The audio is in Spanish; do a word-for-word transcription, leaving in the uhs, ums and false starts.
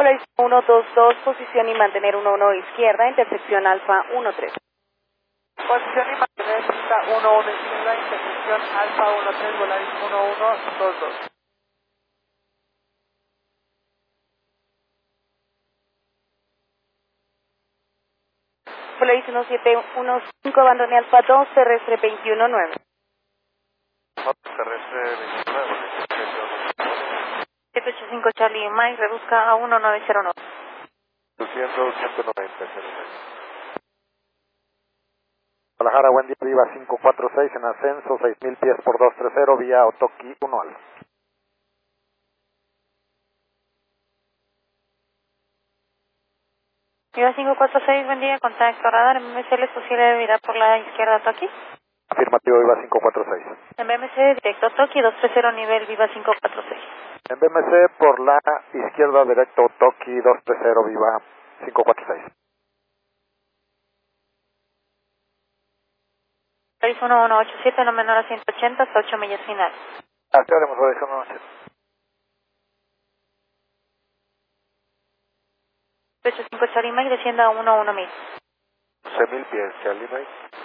Polaris uno dos dos, posición y mantener uno uno izquierda, intersección Alfa uno tres. Posición y mantener pista uno uno izquierda, intersección Alfa uno tres, Polaris uno uno dos dos. Polaris uno siete uno cinco, abandone Alfa dos, terrestre veintiuno nueve. Terrestre veintinueve. siete ocho cinco Charlie Mike, reduzca a uno nueve cero nueve. doscientos, ciento noventa. Guadalajara, buen día, Viva cinco cuatro seis en ascenso, seis mil pies por dos tres cero, vía Otoki uno Alfa. Viva cinco cuatro seis, buen día, contacto radar, en B M C ¿es posible virar por la izquierda Toki? Afirmativo, Viva cinco cuatro seis. En B M C, directo Toki, dos tres cero, nivel Viva cinco cuatro seis. En B M C por la izquierda, directo Toki dos tres cero, Viva cinco cuatro seis. seis uno uno ocho siete, no menor a ciento ochenta, hasta ocho millas final. Así haremos, lo dejamos hacer. ocho cinco Charlie Mike, descienda a uno uno mil. doce mil pies, Charlie Mike.